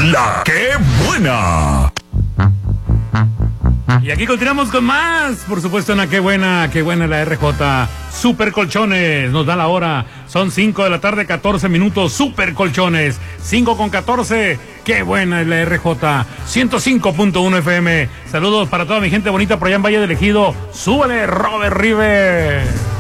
La que buena. Y aquí continuamos con más, por supuesto, en la que buena la RJ. Super Colchones, nos da la hora, son 5 de la tarde, 14 minutos, Super Colchones, 5:14, qué buena es la RJ, 105.1 FM. Saludos para toda mi gente bonita por allá en Valle del Ejido, súbele, Robert River.